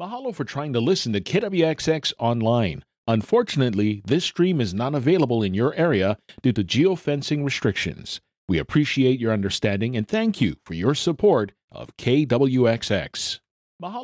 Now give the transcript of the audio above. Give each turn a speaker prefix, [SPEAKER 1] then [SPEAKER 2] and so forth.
[SPEAKER 1] Mahalo for trying to listen to KWXX online. Unfortunately, this stream is not available in your area due to geofencing restrictions. We appreciate your understanding and thank you for your support of KWXX.